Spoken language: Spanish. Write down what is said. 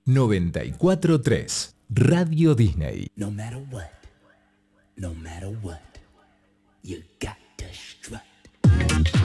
94.3 Radio Disney. No matter what, you got